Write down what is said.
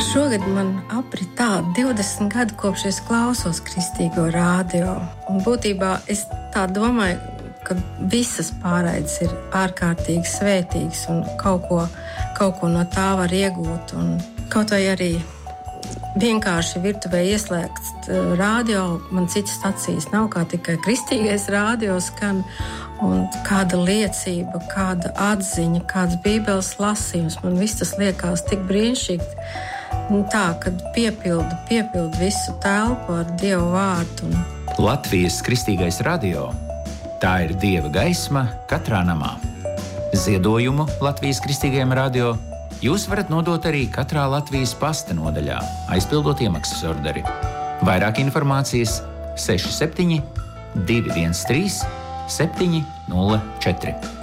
Šogad man aprit tā 20 gadu, kopš es klausos kristīgo radio. Un būtībā es tā domāju, ka visas pārraides ir ārkārtīgi svētīgas un kaut ko no tā var iegūt. Un kaut vai arī vienkārši virtuvē ieslēgts radio, man citas stacijas nav, kā tikai kristīgais radio skan. Un kāda liecība, kāda atziņa, kāds bībeles lasījums, man viss tas liekas tik brīnišķīgi. Un tā, kad piepildu visu telpu ar Dievu vārdu. Latvijas kristīgais radio. Tā ir Dieva gaisma katrā namā. Ziedojumu Latvijas kristīgajam radio jūs varat nodot arī katrā Latvijas pasta nodaļā, aizpildot iemaksas orderi. Vairāk informācijas 67 213 704.